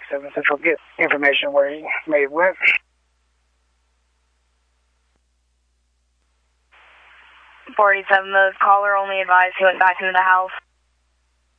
47 Central. Get information where he may have went. 47, the caller only advised he went back into the house.